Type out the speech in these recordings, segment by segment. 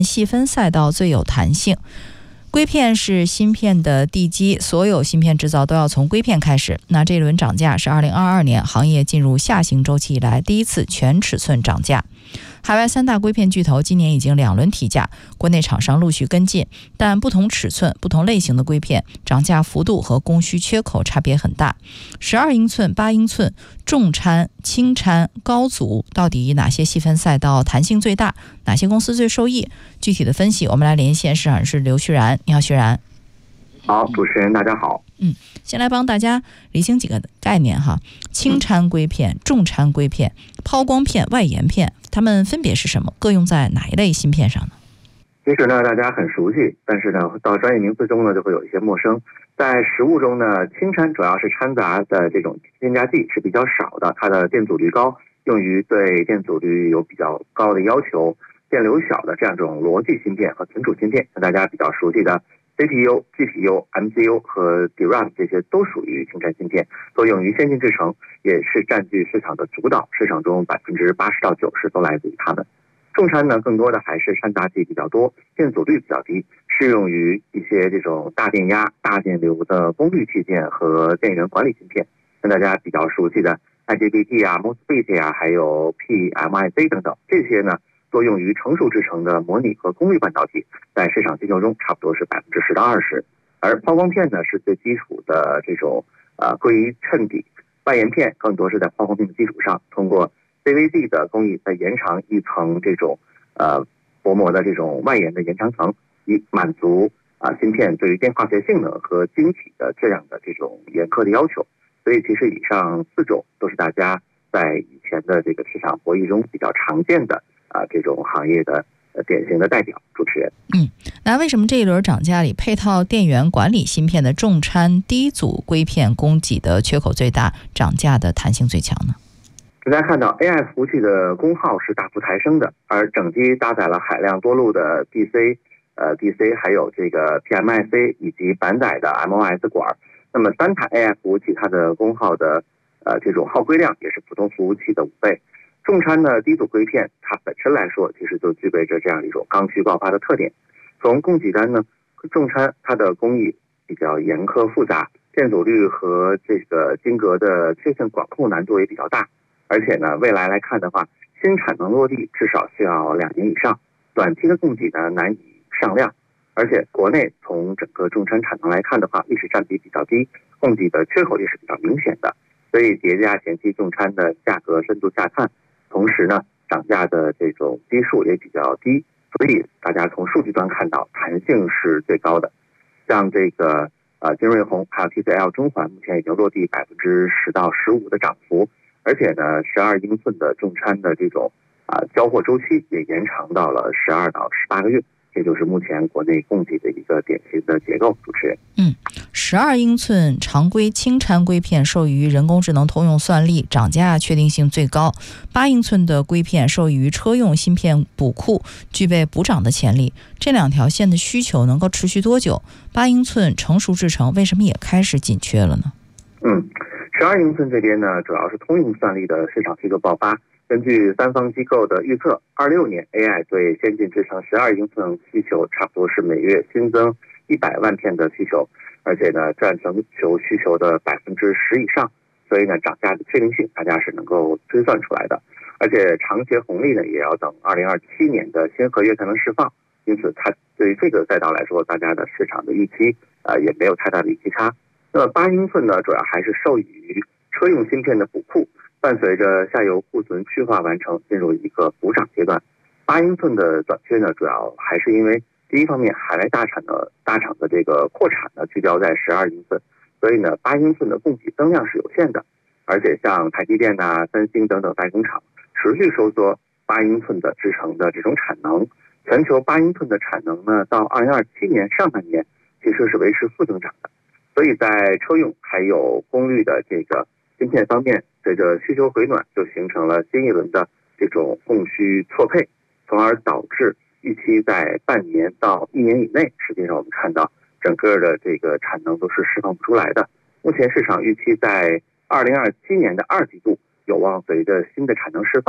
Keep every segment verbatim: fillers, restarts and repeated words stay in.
细分赛道最有弹性。硅片是芯片的地基，所有芯片制造都要从硅片开始。那这一轮涨价是二零二二年行业进入下行周期以来第一次全尺寸涨价。海外三大硅片巨头今年已经两轮提价，国内厂商陆续跟进，但不同尺寸、不同类型的硅片涨价幅度和供需缺口差别很大。十二英寸、八英寸、重掺、轻掺、高阻，到底哪些细分赛道弹性最大？哪些公司最受益？具体的分析，我们来连线市场人士刘旭然。你好，旭然。 好，主持人大家好。 嗯，先来帮大家理清几个概念哈。轻掺硅片、重掺硅片、抛光片、外延片，它们分别是什么？各用在哪一类芯片上呢？ 其实呢，大家很熟悉，但是呢，到专业名词中呢，就会有一些陌生。在实务中呢，轻掺主要是掺杂的这种添加剂是比较少的，它的电阻率高，用于对电阻率有比较高的要求、电流小的这样一种逻辑芯片和存储芯片，像大家比较熟悉的 C P U、G P U、M C U 和 D RAM 这些都属于轻掺芯片，都用于先进制程，也是占据市场的主导，市场中百分之八十到九十都来自于它们。重掺呢，更多的还是掺杂剂比较多，电阻率比较低，适用于一些这种大电压、大电流的功率器件和电源管理芯片，像大家比较熟悉的 I G B T 啊、MOSFET 啊，还有 P M I C 等等，这些呢多用于成熟制程的模拟和功率半导体，在市场需求中差不多是百分之十到二十。而抛光片呢是最基础的这种呃硅衬底，外延片更多是在抛光片的基础上，通过 C V D 的工艺再延长一层这种呃薄膜的这种外延的延长层，以满足啊芯片对于电化学性能和晶体的这样的这种严苛的要求。所以其实以上四种都是大家在以前的这个市场博弈中比较常见的啊这种行业的呃典型的代表。主持人， 嗯，那为什么这一轮涨价里配套电源管理芯片的重掺低阻硅片供给的缺口最大，涨价的弹性最强呢？ 大家看到 A I 服务器的功耗是大幅抬升的，而整机搭载了海量多路的 D C、呃 D C， 还有这个 P M I C 以及板载的 M O S 管。那么单台 A I 服务器它的功耗的呃这种耗硅量也是普通服务器的五倍。重掺的低阻硅片，它本身来说其实就具备着这样一种刚需爆发的特点。从供给端呢，重掺它的工艺比较严苛复杂，电阻率和这个晶格的确线管控难度也比较大。而且呢，未来来看的话，新产能落地至少需要两年以上，短期的供给呢难以上量。而且国内从整个重掺产能来看的话，历史占比比较低，供给的缺口也是比较明显的，所以叠加前期重掺的价格深度下探，同时呢，涨价的这种基数也比较低，所以大家从数据端看到弹性是最高的。像这个呃金瑞虹还有 T C L 中环，目前已经落地百分之十到十五的涨幅。而且呢，十二英寸的重掺的这种啊交货周期也延长到了十二到十八个月，这就是目前国内供给的一个典型的结构。主持人， 嗯，十二英寸常规轻掺硅片受益于人工智能通用算力，涨价确定性最高；八英寸的硅片受益于车用芯片补库，具备补涨的潜力。这两条线的需求能够持续多久？八英寸成熟制程为什么也开始紧缺了呢？ 嗯。十二英寸这边呢，主要是通用算力的市场需求爆发。根据三方机构的预测，二六年 A I 对先进制程十二英寸需求差不多是每月新增一百万片的需求，而且呢占全球需求的百分之十以上。所以呢，涨价的确定性大家是能够推算出来的。而且长协红利呢，也要等二零二七年的新合约才能释放。因此，它对于这个赛道来说，大家的市场的预期呃也没有太大的预期差。那么八英寸呢，主要还是受益于车用芯片的补库，伴随着下游库存去化完成，进入一个补涨阶段。八英寸的短缺呢，主要还是因为第一方面，海外大厂的大厂的这个扩产呢，聚焦在十二英寸，所以呢，八英寸的供给增量是有限的。而且像台积电呐、三星等等代工厂持续收缩八英寸的制程的这种产能，全球八英寸的产能呢，到二零二七年上半年其实是维持负增长的。所以在车用还有功率的这个芯片方面，随着需求回暖，就形成了新一轮的这种供需错配，从而导致预期在半年到一年以内，实际上我们看到整个的这个产能都是释放不出来的。目前市场预期在二零二七年的二季度有望随着新的产能释放，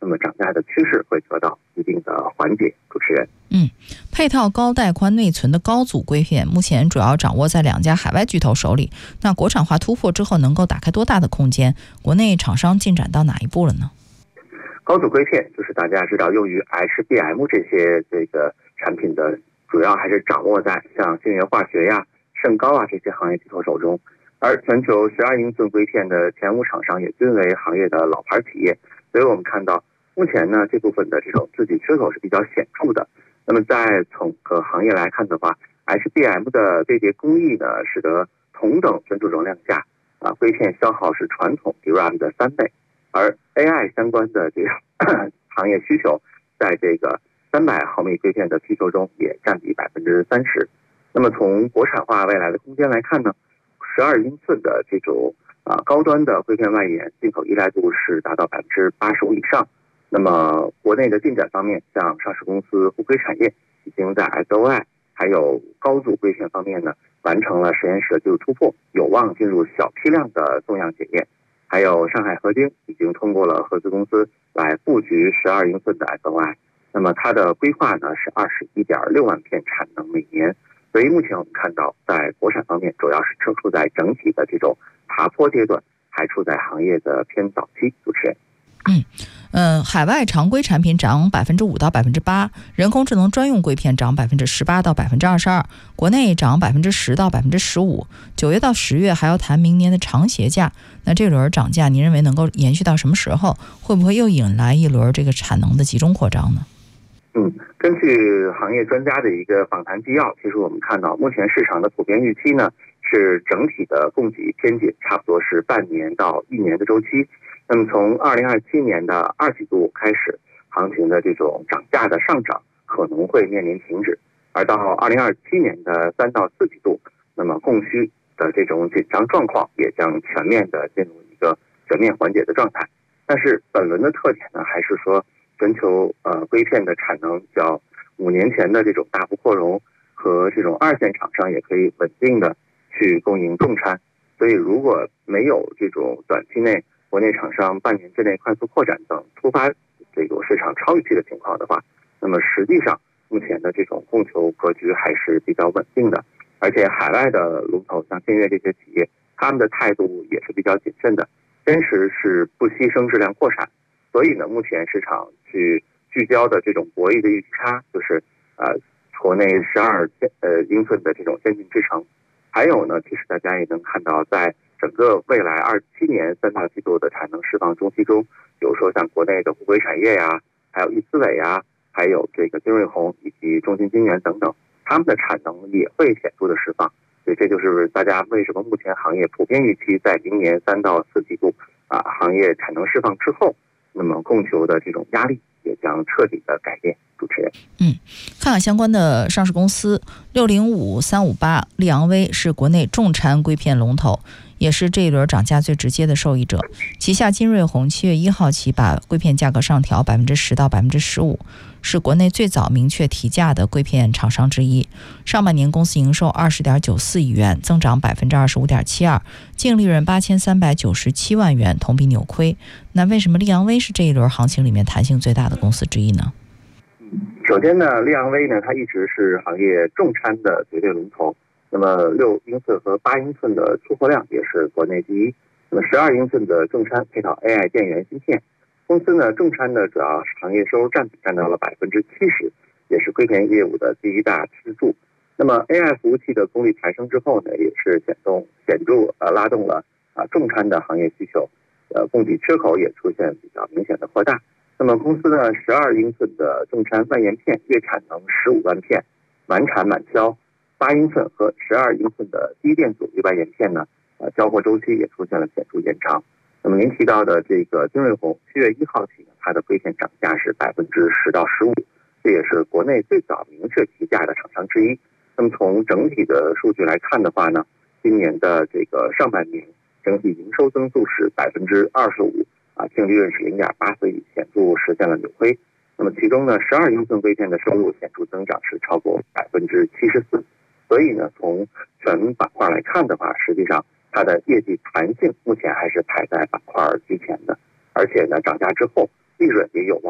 那么涨价的趋势会得到一定的缓解。主持人， 嗯，配套高带宽内存的高组硅片目前主要掌握在两家海外巨头手里。那国产化突破之后，能够打开多大的空间？国内厂商进展到哪一步了呢？ 高组硅片就是大家知道用于 H B M 这些这个产品的，主要还是掌握在像信源化学呀、盛高啊这些行业巨头手中。而全球十二英寸硅片的前五厂商也均为行业的老牌企业，所以我们看到目前呢这部分的这种自己缺口是比较显著的。那么在从个行业来看的话 ，H B M 的堆叠工艺呢，使得同等存储容量下啊硅片消耗是传统 D RAM 的三倍，而 A I 相关的这个行业需求，在这个三百毫米硅片的需求中也占比百分之三十。那么从国产化未来的空间来看呢？十二英寸的这种啊高端的硅片外延进口依赖度是达到百分之八十五以上。那么国内的进展方面，像上市公司沪硅产业已经在 S O I 还有高组硅片方面呢完成了实验室的技术突破，有望进入小批量的动样检验。还有上海合晶已经通过了合资公司来布局十二英寸的 S O I， 那么它的规划呢是二十一点六万片产能每年。所以目前我们看到，在国产方面，主要是正处在整体的这种爬坡阶段，还处在行业的偏早期。主持人， 嗯，呃，海外常规产品涨百分之五到百分之八，人工智能专用硅片涨百分之十八到百分之二十二，国内涨百分之十到百分之十五。九月到十月还要谈明年的长协价，那这轮涨价，您认为能够延续到什么时候？会不会又引来一轮这个产能的集中扩张呢？ 嗯，根据行业专家的一个访谈纪要，其实我们看到目前市场的普遍预期呢，是整体的供给偏紧，差不多是半年到一年的周期。那么从二零二七年的二季度开始，行情的这种涨价的上涨可能会面临停止，而到二零二七年的三到四季度，那么供需的这种紧张状况也将全面的进入一个全面缓解的状态。但是本轮的特点呢，还是说全球呃硅片的产能较五年前的这种大幅扩容，和这种二线厂商也可以稳定的去供应重餐。所以如果没有这种短期内国内厂商半年之内快速扩展等突发这种市场超预期的情况的话，那么实际上目前的这种供求格局还是比较稳定的。而且海外的龙头像信越这些企业，他们的态度也是比较谨慎的，坚持是不牺牲质量扩产。所以呢，目前市场去聚焦的这种博弈的预期差，就是呃国内十二呃英寸的这种先进制程。还有呢，其实大家也能看到，在整个未来二七年三大季度的产能释放周期中，比如说像国内的沪硅产业呀，还有易思伟呀，还有这个金瑞虹以及中芯晶圆等等，他们的产能也会显著的释放。所以这就是大家为什么目前行业普遍预期在明年三到四季度啊行业产能释放之后，那么供求的这种压力也将彻底的改变。主持人， 嗯，看看相关的上市公司，六零五三五八利昂微是国内重餐硅片龙头，也是这一轮涨价最直接的受益者。旗下金瑞虹七月一号起把硅片价格上调百分之十到百分之十五，是国内最早明确提价的硅片厂商之一。上半年公司营收二十点九四亿元，增长百分之二十五点七二，净利润八千三百九十七万元，同比扭亏。那为什么利昂微是这一轮行情里面弹性最大的公司之一呢？ 首先呢，利昂微呢，它一直是行业重餐的绝对龙头。那么六英寸和八英寸的出货量也是国内第一。那么十二英寸的重餐配套 A I 电源芯片，公司呢重餐的主要行业收入占比占到了百分之七十，也是硅片业务的第一大支柱。那么 A I 服务器的功率抬升之后呢，也是显动显著呃拉动了啊重餐的行业需求，呃供给缺口也出现比较明显的扩大。那么公司呢，十二英寸的重餐外延片月产能十五万片，满产满销。八英寸和十二英寸的低电阻外延片呢，呃，交货周期也出现了显著延长。那么您提到的这个金瑞虹，七月一号起呢，它的硅片涨价是百分之十到十五，这也是国内最早明确提价的厂商之一。那么从整体的数据来看的话呢，今年的这个上半年整体营收增速是百分之二十五。啊，净利润是零点八四亿，显著实现了扭亏。那么其中呢，十二英寸硅片的收入显著增长是超过百分之七十四。所以呢，从全板块来看的话，实际上它的业绩弹性目前还是排在板块居前的，而且呢，涨价之后利润也有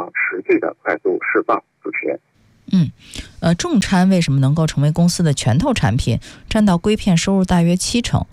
呃，重掺为什么能够成为公司的拳头产品，占到硅片收入大约七成？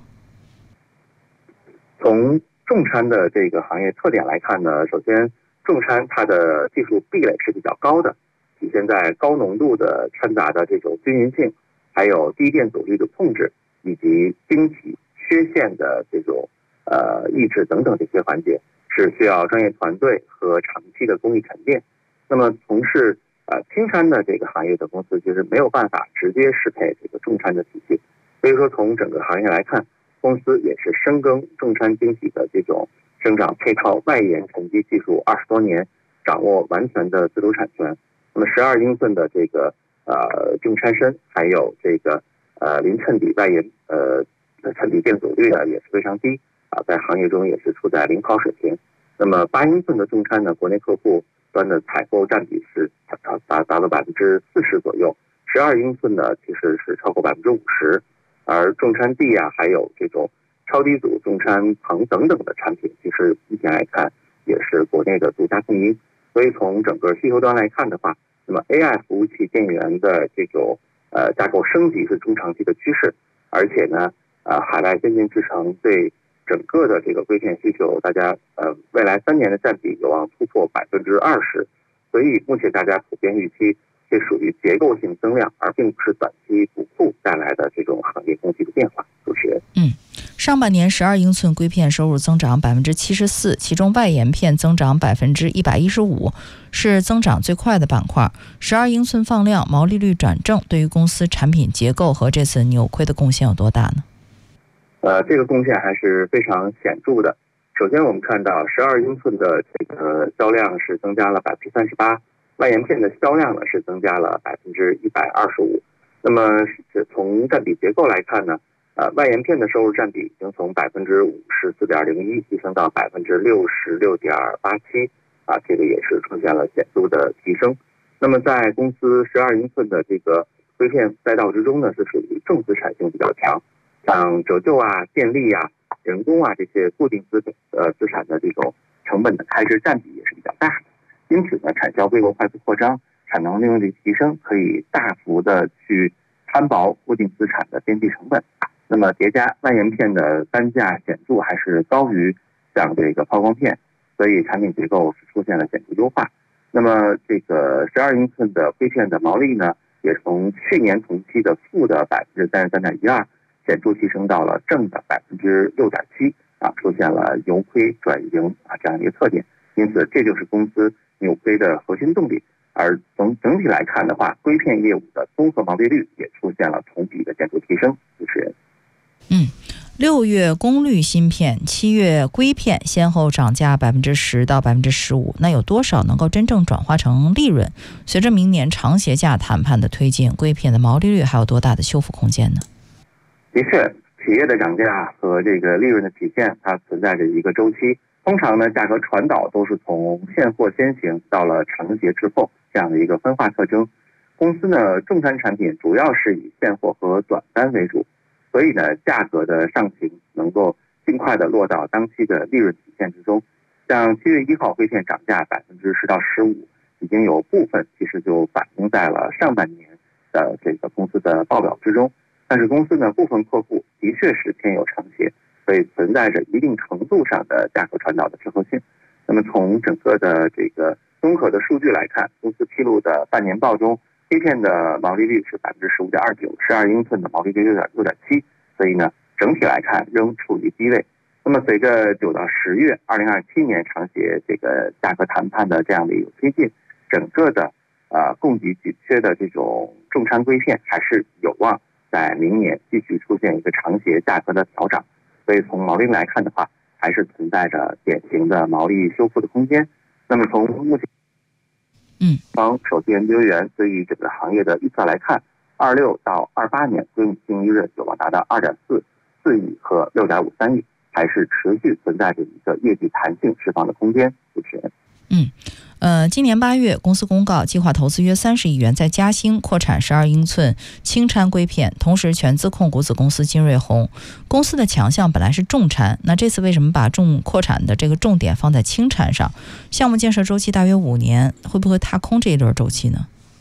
从重掺的这个行业特点来看呢，首先重掺它的技术壁垒是比较高的，体现在高浓度的掺杂的这种均匀性，还有低电阻率的控制，以及晶体缺陷的这种呃抑制等等这些环节，是需要专业团队和长期的工艺沉淀。那么从事呃轻掺的这个行业的公司，其实没有办法直接适配这个重掺的体系。所以说从整个行业来看，公司也是深耕重掺晶体的这种生长配套外延沉积技术二十多年，掌握完全的自主产权。那么十二英寸的这个呃重掺身，还有这个呃零衬底外延呃衬底电阻率呢也是非常低啊，在行业中也是处在领跑水平。那么八英寸的重掺呢，国内客户端的采购占比是达达达到百分之四十左右，十二英寸呢其实是超过百分之五十，而重掺地啊，还有这种超低阻重掺棚等等的产品，其实目前来看也是国内的独家供应。所以从整个需求端来看的话，那么 A I 服务器电源的这种呃架构升级是中长期的趋势，而且呢，呃，海外先进制程对整个的这个硅片需求，大家呃未来三年的占比有望突破百分之二十，所以目前大家普遍预期这属于结构性增量，而并不是短期补库带来的这种行业供给的变化。主持人， 嗯，上半年十二英寸硅片收入增长百分之七十四，其中外延片增长百分之一百一十五，是增长最快的板块。十二英寸放量，毛利率转正，对于公司产品结构和这次扭亏的贡献有多大呢？ 呃，这个贡献还是非常显著的。首先，我们看到十二英寸的这个销量是增加了百分之三十八，外延片的销量呢是增加了百分之一百二十五。那么从占比结构来看呢，呃，外延片的收入占比已经从百分之五十四点零一提升到百分之六十六点八七，啊，这个也是出现了显著的提升。那么在公司十二英寸的这个硅片赛道之中呢，是属于正资产性比较强。像折旧啊、电力啊、人工啊这些固定资呃资产的这种成本的开支占比也是比较大的，因此呢，产销规模快速扩张，产能利用率提升，可以大幅的去摊薄固定资产的边际成本。那么叠加外延片的单价显著还是高于像这个抛光片，所以产品结构是出现了显著优化。那么这个十二英寸的硅片的毛利呢，也从去年同期的负的百分之三十三点一二。显著提升到了正的百分之六点七啊，出现了由亏转盈啊这样一个特点，因此这就是公司扭亏的核心动力。而从整体来看的话，硅片业务的综合毛利率也出现了同比的显著提升。主持人， 嗯，六月功率芯片、七月硅片先后涨价百分之十到百分之十五，那有多少能够真正转化成利润？随着明年长协价谈判的推进，硅片的毛利率还有多大的修复空间呢？ 的确，企业的涨价和这个利润的体现，它存在着一个周期。通常呢，价格传导都是从现货先行到了长协滞后这样的一个分化特征。公司呢，重掺产品主要是以现货和短单为主，所以呢，价格的上行能够尽快的落到当期的利润体现之中。像七月一号硅片涨价百分之十到十五，已经有部分其实就反映在了上半年的这个公司的报表之中。但是公司呢，部分客户的确是偏有长协，所以存在着一定程度上的价格传导的滞后性。那么从整个的这个综合的数据来看，公司披露的半年报中，硅片的毛利率是百分之十五点二九，十二英寸的毛利率六点六点七，所以呢，整体来看仍处于低位。那么随着九到十月二零二七年长协这个价格谈判的这样的一个推进，整个的呃供给紧缺的这种重掺硅片还是有望在明年继续出现一个长协价格的调整，所以从毛利来看的话，还是存在着典型的毛利修复的空间。那么从目前， 嗯， 方首席研究员对于整个行业的预测来看，二六到二八年归母净利润有望达到二点四四亿和六点五三亿，还是持续存在着一个业绩弹性释放的空间。主持人， 嗯。呃，今年八月，公司公告计划投资约三十亿元在嘉兴扩产十二英寸轻掺硅片，同时全资控股子公司金瑞虹。公司的强项本来是重掺，那这次为什么把重扩产的这个重点放在轻掺上？项目建设周期大约五年，会不会踏空这一轮周期呢？ 嗯，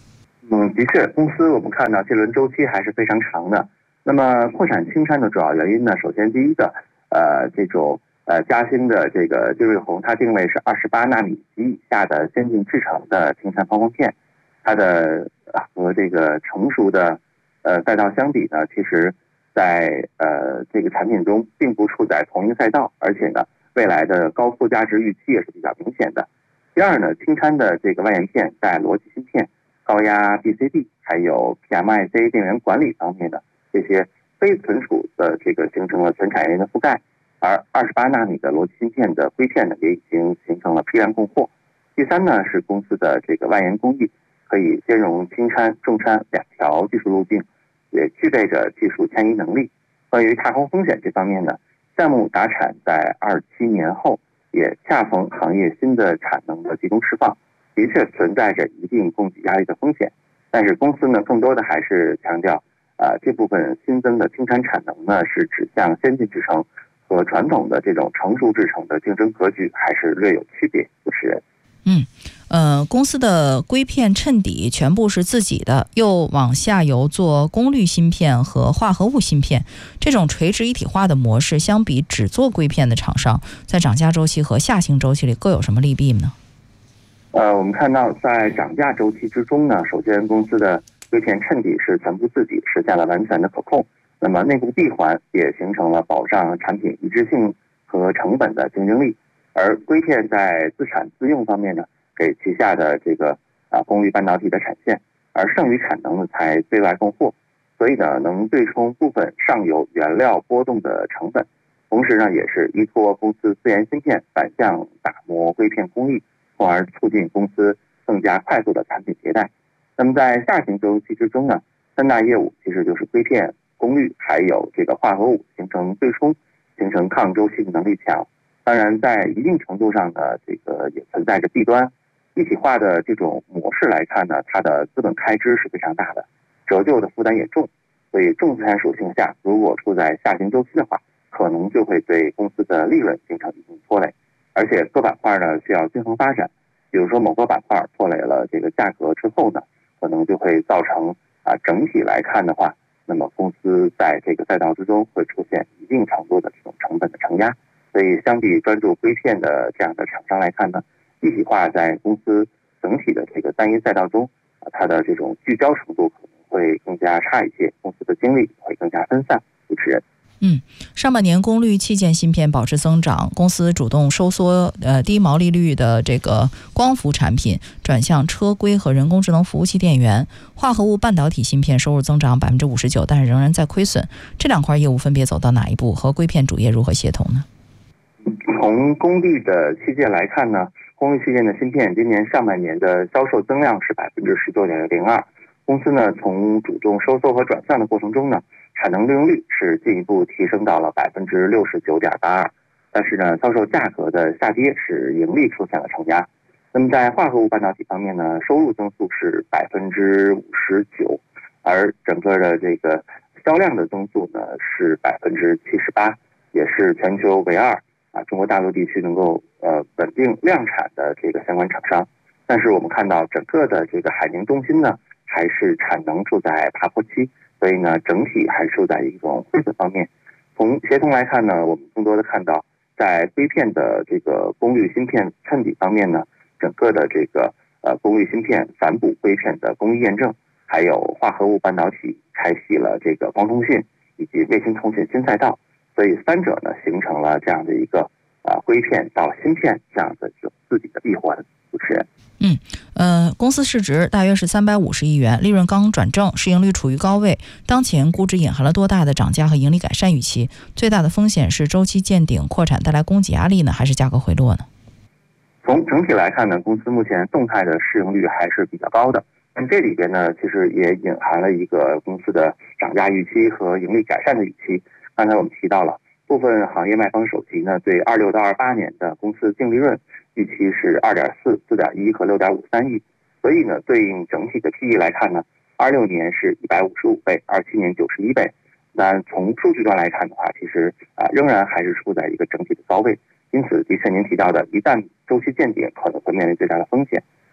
嗯，的确，公司我们看到这轮周期还是非常长的。那么扩产青山的主要原因呢，首先第一个，呃，这种呃嘉兴的这个金瑞虹，它定位是二十八纳米及以下的先进制程的青山方块片，它的和这个成熟的呃赛道相比呢，其实在呃这个产品中并不处在同一个赛道，而且呢，未来的高附加值预期也是比较明显的。第二呢，青山的这个外延片在逻辑芯片、高压 B C D 还有 P M I C 电源管理方面的这些非存储的这个形成了全产业链的覆盖，而二十八纳米的逻辑芯片的硅片呢，也已经形成了批量供货。第三呢，是公司的这个外延工艺可以兼容轻掺、重掺两条技术路径，也具备着技术迁移能力。关于踏空风险这方面呢，项目达产在二七年后，也恰逢行业新的产能的集中释放，的确存在着一定供给压力的风险。但是公司呢，更多的还是强调，呃，这部分新增的青山产能呢，是指向先进制程和传统的这种成熟制程的竞争格局还是略有区别。主持人， 嗯，呃，公司的硅片衬底全部是自己的，又往下游做功率芯片和化合物芯片，这种垂直一体化的模式，相比只做硅片的厂商，在涨价周期和下行周期里各有什么利弊呢？ 呃，我们看到在涨价周期之中呢，首先公司的硅片衬底是全部自己，实现了完全的可控。那么内部闭环也形成了保障产品一致性和成本的竞争力。而硅片在自产自用方面呢，给旗下的这个啊功率半导体的产线，而剩余产能呢才对外供货，所以呢能对冲部分上游原料波动的成本。同时呢，也是依托公司自研芯片反向打磨硅片工艺，从而促进公司更加快速的产品迭代。那么在下行周期之中呢，三大业务其实就是硅片、功率还有这个化合物形成对冲，形成抗周期的能力强。当然，在一定程度上呢，这个也存在着弊端。一体化的这种模式来看呢，它的资本开支是非常大的，折旧的负担也重。所以重资产属性下，如果处在下行周期的话，可能就会对公司的利润形成一定拖累。而且各板块呢需要均衡发展，比如说某个板块拖累了这个价格之后呢，可能就会造成啊整体来看的话，那么公司在这个赛道之中会出现一定程度的这种成本的承压。所以相比专注硅片的这样的厂商来看呢，一体化在公司整体的这个单一赛道中，啊它的这种聚焦程度可能会更加差一些，公司的精力会更加分散。主持人。 嗯，上半年功率器件芯片保持增长，公司主动收缩呃低毛利率的这个光伏产品，转向车规和人工智能服务器电源。化合物半导体芯片收入增长百分之五十九，但是仍然在亏损。这两块业务分别走到哪一步？和硅片主业如何协同呢？ 从功率的器件来看呢，功率器件的芯片今年上半年的销售增量是百分之十九点零二。公司呢从主动收缩和转向的过程中呢，产能利用率是进一步提升到了百分之六十九点八二。但是呢，销售价格的下跌使盈利出现了承压。那么在化合物半导体方面呢，收入增速是百分之五十九，而整个的这个销量的增速呢是百分之七十八，也是全球唯二啊中国大陆地区能够呃稳定量产的这个相关厂商。但是我们看到整个的这个海宁中心呢，还是产能处在爬坡期，所以呢，整体还是处在一种亏损方面。从协同来看呢，我们更多的看到，在硅片的这个功率芯片衬底方面呢，整个的这个呃功率芯片反哺硅片的工艺验证，还有化合物半导体开启了这个光通讯以及卫星通讯新赛道，所以三者呢形成了这样的一个啊、呃、硅片到芯片这样的这种自己的闭环。主持人。 嗯，呃，公司市值大约是三百五十亿元，利润刚转正，市盈率处于高位。当前估值隐含了多大的涨价和盈利改善预期？最大的风险是周期见顶扩产带来供给压力呢，还是价格回落呢？ 从整体来看呢，公司目前动态的市盈率还是比较高的。但这里边呢，其实也隐含了一个公司的涨价预期和盈利改善的预期。刚才我们提到了部分行业卖方首席呢，对二六到二八年的公司净利润预期是二点四、四点一和六点五三亿，所以呢，对应整体的 P E 来看呢，二六年是一百五十五倍，二七年九十一倍。那从数据端来看的话，其实啊、呃、仍然还是处在一个整体的高位。因此，的确您提到的，一旦周期见顶，可能会面临最大的风险。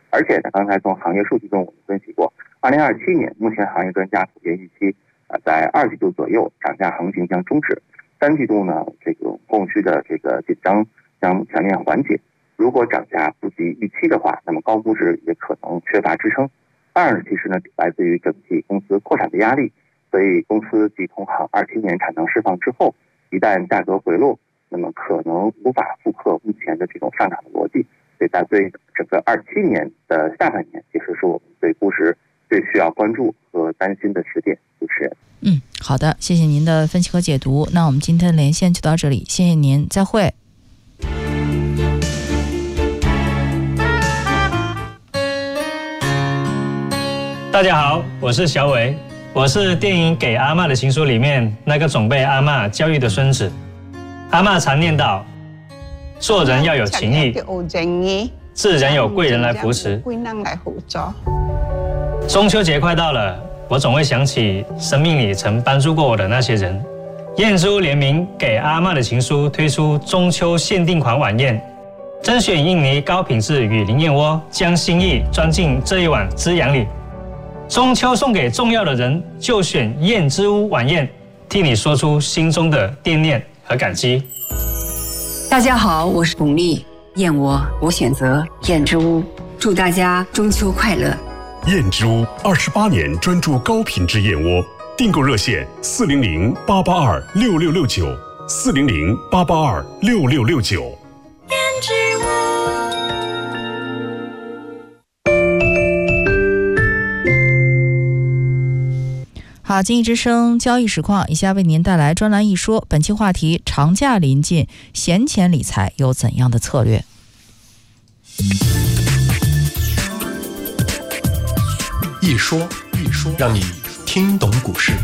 而且呢，刚才从行业数据中我们分析过，二零二七年目前行业专家普遍预期啊，在二季度左右涨价行情将终止，三季度呢这个供需的这个紧张将全面缓解。如果涨价不及预期的话，那么高估值也可能缺乏支撑。二其实呢来自于整体公司扩产的压力，所以公司及同行二七年产能释放之后，一旦价格回落，那么可能无法复刻目前的这种上涨的逻辑。所以在对整个二七年的下半年，其实是我们对估值最需要关注和担心的时点。主持人， 嗯，好的，谢谢您的分析和解读。那我们今天的连线就到这里，谢谢您，再会。 大家好，我是小伟，我是电影《给阿嬷的情书》里面那个总被阿嬷教育的孙子。阿嬷常念叨，做人要有情义，自然有贵人来扶持。中秋节快到了，我总会想起生命里曾帮助过我的那些人。燕之屋联名《给阿嬷的情书》推出中秋限定款晚宴，甄选印尼高品质雨林燕窝，将心意装进这一碗滋养里。中秋送给重要的人，就选燕之屋晚宴，替你说出心中的惦念和感激。 大家好，我是巩俐，燕窝我选择燕之屋，祝大家中秋快乐。 燕之屋二十八年专注高品质燕窝，订购热线四零零八八二六六六九四零零八八二六六六九。 燕之屋。好，经济之声交易实况，以下为您带来专栏一说。本期话题：长假临近，闲钱理财有怎样的策略？ 一说一说，让你听懂股市。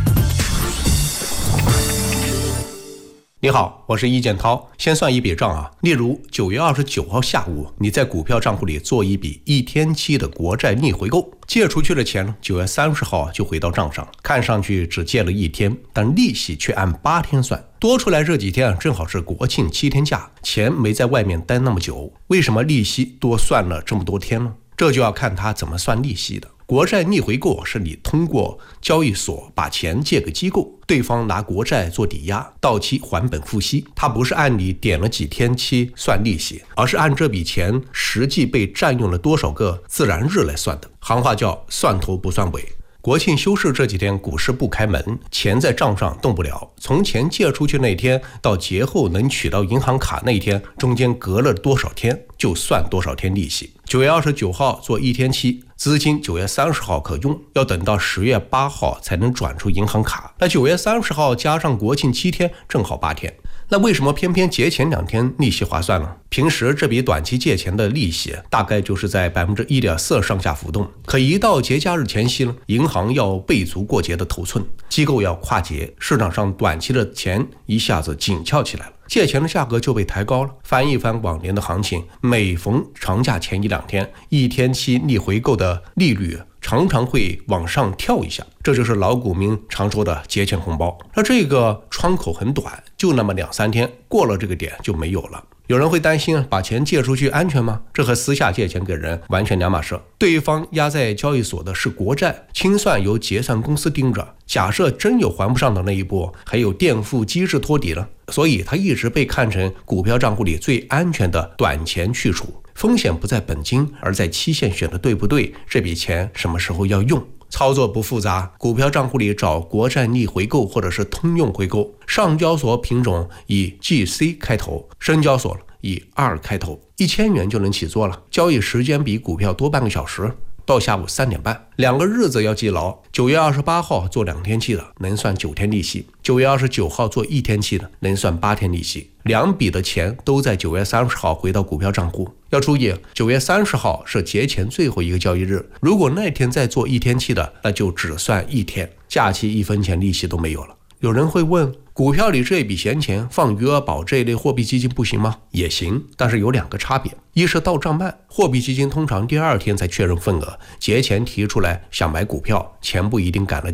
你好，我是易建涛。先算一笔账啊，例如九月二十九号下午，你在股票账户里做一笔一天期的国债逆回购，借出去的钱呢，九月三十号就回到账上，看上去只借了一天，但利息却按八天算。多出来这几天正好是国庆七天假，钱没在外面待那么久，为什么利息多算了这么多天呢？这就要看他怎么算利息的。国债逆回购是你通过交易所把钱借给机构，对方拿国债做抵押，到期还本付息。它不是按你点了几天期算利息，而是按这笔钱实际被占用了多少个自然日来算的，行话叫算头不算尾。国庆休市这几天股市不开门，钱在账上动不了，从钱借出去那天到节后能取到银行卡那天，中间隔了多少天就算多少天利息。九月二十九号做一天期，资金九月三十号可用，要等到十月八号才能转出银行卡。那九月三十号加上国庆七天，正好八天。那为什么偏偏节前两天利息划算呢？平时这笔短期借钱的利息大概就是在 百分之一点四 上下浮动，可一到节假日前夕呢，银行要备足过节的头寸，机构要跨节，市场上短期的钱一下子紧俏起来了，借钱的价格就被抬高了。翻一翻往年的行情，每逢长假前一两天，一天期逆回购的利率常常会往上跳一下，这就是老股民常说的节前红包。那这个窗口很短，就那么两三天，过了这个点就没有了。有人会担心把钱借出去安全吗？这和私下借钱给人完全两码事。对方压在交易所的是国债，清算由结算公司盯着，假设真有还不上的那一波，还有垫付机制托底了，所以它一直被看成股票账户里最安全的短钱去处。风险不在本金，而在期限选的对不对，这笔钱什么时候要用。操作不复杂，股票账户里找国债逆回购或者是通用回购，上交所品种以 G C 开头，深交所以二开头，一千元就能起做了。交易时间比股票多半个小时，到下午三点半，两个日子要记牢。九月二十八号做两天期的，能算九天利息；九月二十九号做一天期的，能算八天利息。两笔的钱都在九月三十号回到股票账户。要注意，九月三十号是节前最后一个交易日，如果那天再做一天期的，那就只算一天，假期一分钱利息都没有了。有人会问，股票里这笔闲钱放余额宝这一类货币基金不行吗？也行，但是有两个差别。一是到账慢，货币基金通常第二天才确认份额，节前提出来想买股票，钱不一定赶得及。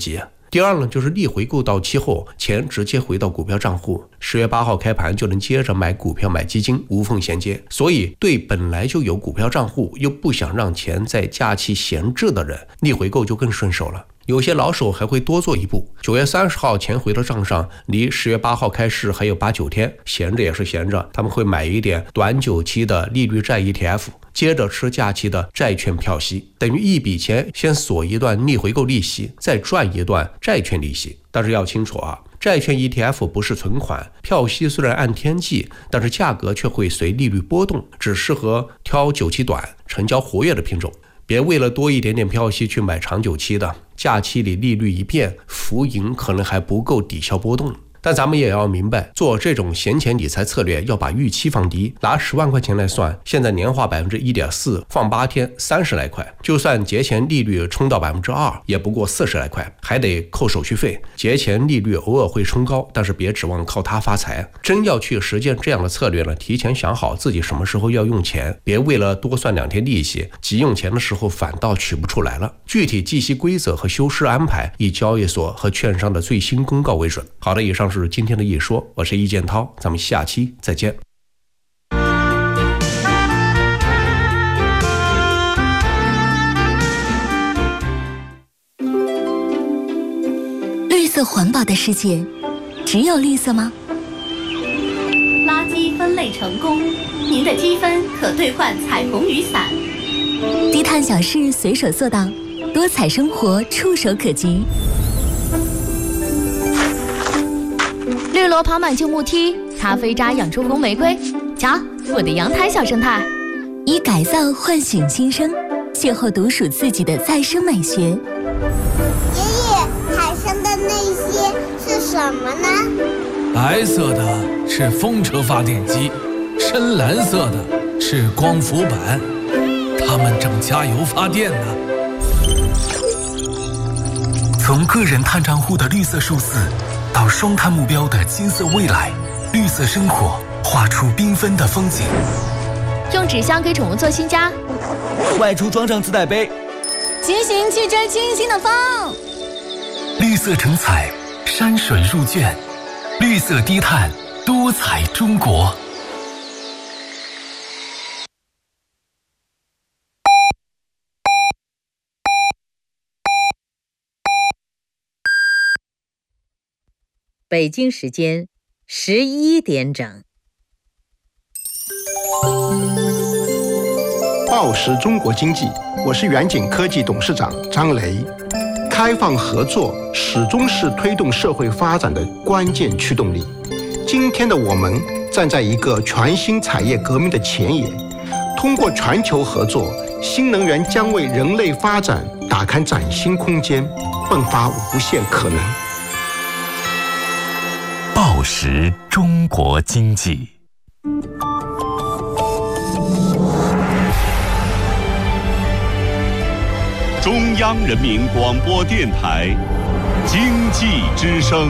第二呢，就是逆回购到期后，钱直接回到股票账户，十月八号开盘就能接着买股票买基金，无缝衔接。所以对本来就有股票账户又不想让钱在假期闲置的人，逆回购就更顺手了。有些老手还会多做一步，九月三十号钱回到账上，离十月八号开市还有八九天，闲着也是闲着，他们会买一点短久期的利率债 E T F， 接着吃假期的债券票息，等于一笔钱先锁一段逆回购利息，再赚一段债券利息。但是要清楚啊，债券 E T F 不是存款，票息虽然按天计，但是价格却会随利率波动，只适合挑久期短、成交活跃的品种。别为了多一点点票息去买长久期的，假期里利率一变，浮盈可能还不够抵消波动。但咱们也要明白，做这种闲钱理财策略要把预期放低。拿十万块钱来算，现在年化 百分之一点四， 放八天三十来块，就算节前利率冲到 百分之二， 也不过四十来块，还得扣手续费。节前利率偶尔会冲高，但是别指望靠它发财。真要去实践这样的策略呢，提前想好自己什么时候要用钱，别为了多算两天利息，急用钱的时候反倒取不出来了。具体计息规则和修饰安排以交易所和券商的最新公告为准。好的，以上是今天的一说，我是易建涛，咱们下期再见。 绿色环保的世界，只有绿色吗？ 垃圾分类成功，您的积分可兑换彩虹雨伞。 低碳小事随手做到，多彩生活触手可及。 绿萝跑满旧木梯，咖啡渣养出红玫瑰。瞧，我的阳台小生态。 以改造唤醒新生，邂逅独属自己的再生美学。 爷爷，海上的那些是什么呢？ 白色的是风车发电机，深蓝色的是光伏板，它们正加油发电呢。 从个人碳账户的绿色数字，到双碳目标的金色未来，绿色生活画出缤纷的风景。 用纸箱给宠物做新家， 外出装上自带杯， 骑行去追清新的风。 绿色成彩，山水入卷，绿色低碳，多彩中国。 北京时间十一点整。 报时中国经济，我是远景科技董事长张雷。开放合作始终是推动社会发展的关键驱动力。今天的我们站在一个全新产业革命的前沿，通过全球合作，新能源将为人类发展打开崭新空间，迸发无限可能。 报时中国经济。 中央人民广播电台经济之声。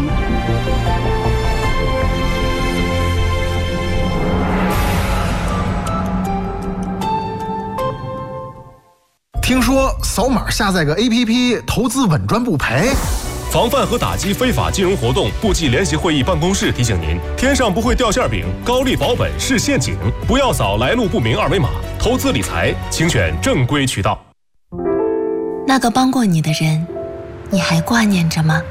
听说扫码下载个 A P P， 投资稳赚不赔。 防范和打击非法金融活动，部际联席会议办公室提醒您：天上不会掉馅饼，高利保本是陷阱，不要扫来路不明二维码。投资理财，请选正规渠道。 那个帮过你的人，你还挂念着吗？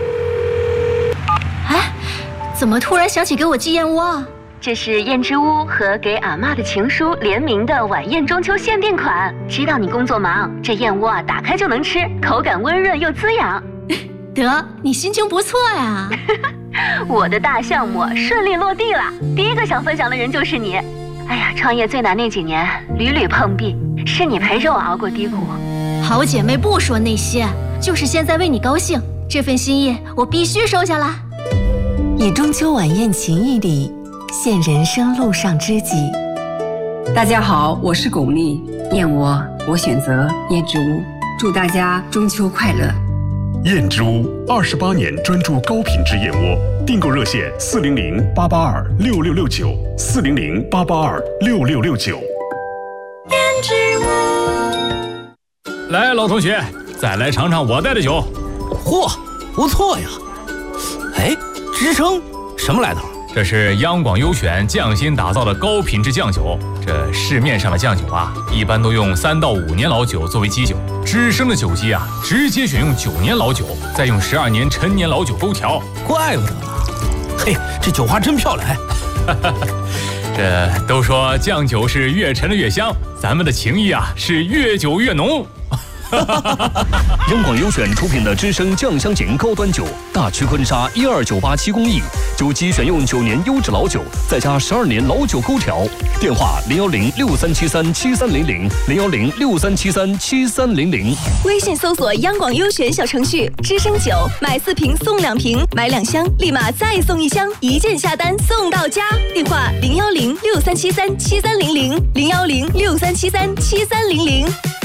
哎，怎么突然想起给我寄燕窝啊？这是燕之屋和给阿嬷的情书联名的晚宴中秋限定款。知道你工作忙，这燕窝啊打开就能吃，口感温润又滋养。得，你心情不错呀。我的大项目顺利落地了，第一个想分享的人就是你。哎呀，创业最难那几年，屡屡碰壁，是你陪着我熬过低谷。好姐妹不说那些，就是现在为你高兴，这份心意我必须收下啦。 以中秋晚宴情谊里，现人生路上知己。 大家好，我是巩俐，燕窝我选择燕之屋，祝大家中秋快乐。 燕之屋二十八年专注高品质燕窝，订购热线四零零八八二六六六九四零零八八二六六六九。 燕之屋。 来，老同学，再来尝尝我带的酒。 嚯， 不错呀。哎，支撑什么来头？ 这是央广优选匠心打造的高品质酱酒。这市面上的酱酒啊，一般都用三到五年老酒作为基酒，知生的酒基啊，直接选用九年老酒，再用十二年陈年老酒勾调。 怪不得呢。嘿，这酒花真漂亮。 这都说酱酒是越陈的越香，咱们的情谊啊是越久越浓。 央广优选出品的知生酱香型高端酒，大曲坤沙一二九八七工艺，酒基选用九年优质老酒，再加十二年老酒勾调。电话零幺零六三七三七三零零零幺零六三七三七三零零。 微信搜索央广优选小程序，知生酒买四瓶送两瓶，买两箱立马再送一箱，一键下单送到家。电话零幺零六三七三七三零零零幺零六三七三七三零零。